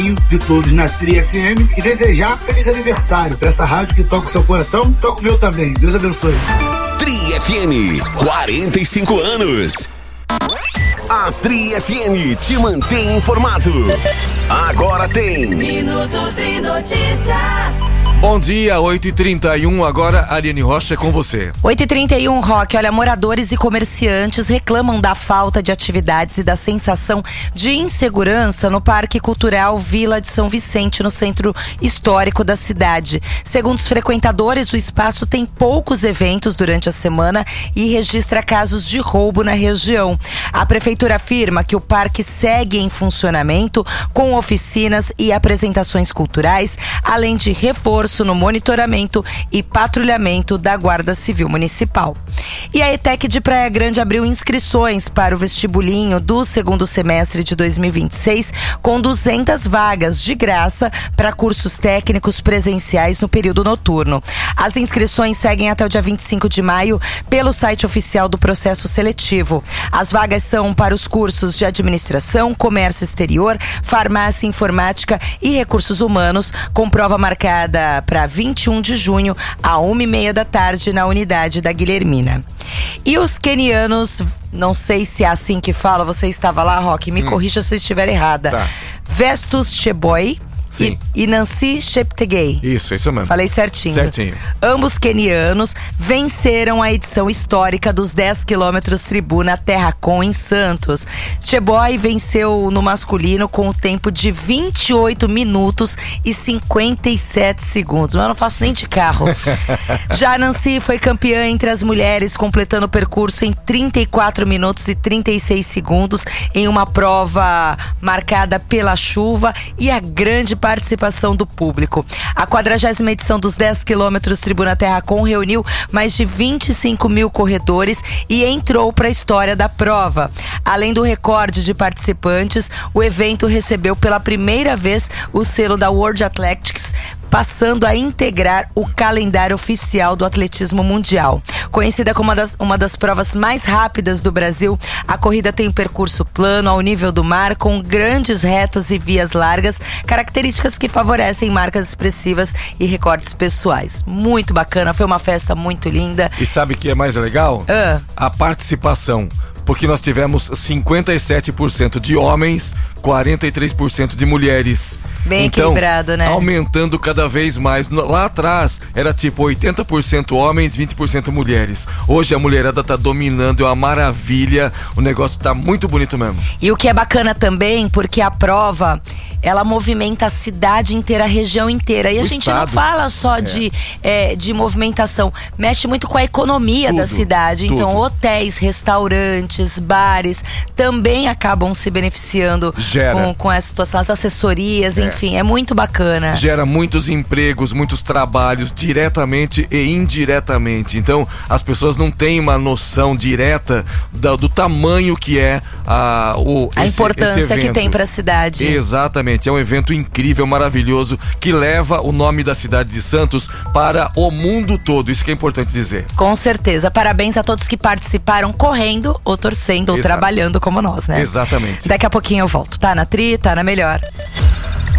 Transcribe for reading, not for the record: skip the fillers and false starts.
de todos na Tri FM e desejar feliz aniversário para essa rádio que toca o seu coração, toca o meu também. Deus abençoe. Tri FM, 45 anos. A Tri FM te mantém informado. Agora tem Minuto Tri Notícias. Bom dia, 8h31, agora Ariane Rocha é com você. 8h31, Roque, olha, moradores e comerciantes reclamam da falta de atividades e da sensação de insegurança no Parque Cultural Vila de São Vicente, no centro histórico da cidade. Segundo os frequentadores, o espaço tem poucos eventos durante a semana e registra casos de roubo na região. A prefeitura afirma que o parque segue em funcionamento com oficinas e apresentações culturais, além de reforço no monitoramento e patrulhamento da Guarda Civil Municipal. E a ETEC de Praia Grande abriu inscrições para o vestibulinho do segundo semestre de 2026, com 200 vagas de graça para cursos técnicos presenciais no período noturno. As inscrições seguem até o dia 25 de maio pelo site oficial do processo seletivo. As vagas são para os cursos de administração, comércio exterior, farmácia, informática e recursos humanos, com prova marcada para 21 de junho, à 1h30 da tarde, na unidade da Guilhermina. E os quenianos, não sei se é assim que fala, você estava lá, Roque, me corrija se eu estiver errada. Tá. Festus Cheboy e Nancy Cheptegei. Isso mesmo. Falei certinho. Certinho. Ambos quenianos venceram a edição histórica dos 10 quilômetros Tribuna Terracon em Santos. Cheboy venceu no masculino com o tempo de 28 minutos e 57 segundos. Mas eu não faço nem de carro. Já Nancy foi campeã entre as mulheres, completando o percurso em 34 minutos e 36 segundos, em uma prova marcada pela chuva e a grande participação do público. A 40ª edição dos 10 quilômetros Tribuna Terracon reuniu mais de 25 mil corredores e entrou para a história da prova. Além do recorde de participantes, o evento recebeu pela primeira vez o selo da World Athletics, passando a integrar o calendário oficial do atletismo mundial. Conhecida como uma das provas mais rápidas do Brasil, a corrida tem um percurso plano, ao nível do mar, com grandes retas e vias largas, características que favorecem marcas expressivas e recordes pessoais. Muito bacana, foi uma festa muito linda. E sabe o que é mais legal? A participação. Porque nós tivemos 57% de homens, 43% de mulheres. Bem então, equilibrado, né? Aumentando cada vez mais. Lá atrás era tipo 80% homens, 20% mulheres. Hoje a mulherada tá dominando, é uma maravilha. O negócio tá muito bonito mesmo. E o que é bacana também, porque a prova, ela movimenta a cidade inteira, a região inteira. E a gente não fala só de movimentação, mexe muito com a economia da cidade. Então, hotéis, restaurantes, bares também acabam se beneficiando com essa situação, as assessorias, enfim, é muito bacana. Gera muitos empregos, muitos trabalhos, diretamente e indiretamente. Então, as pessoas não têm uma noção direta do tamanho que é a importância que tem para a cidade. Exatamente. É um evento incrível, maravilhoso, que leva o nome da cidade de Santos para o mundo todo. Isso que é importante dizer. Com certeza. Parabéns a todos que participaram correndo, ou torcendo, ou trabalhando como nós, né? Exatamente. Daqui a pouquinho eu volto. Tá na Tri, tá na Melhor.